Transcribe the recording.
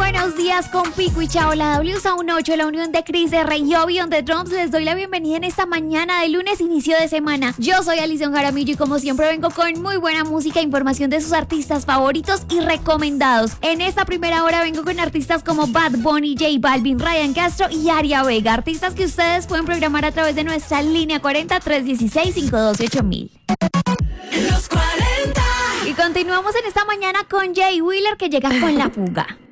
buenos días con Pico y Chao, la W18, la unión de Chris de Rey y Obi on the Drums. Les doy la bienvenida en esta mañana de lunes, inicio de semana. Yo soy Alison Jaramillo y como siempre vengo con muy buena música, información de sus artistas favoritos y recomendados. En esta primera hora vengo con artistas como Bad Bunny, J Balvin, Ryan Castro y Aria Vega. Artistas que ustedes pueden programar a través de nuestra línea 40-316-512-8000. Los 40. Y continuamos en esta mañana con Jay Wheeler, que llega con La Fuga.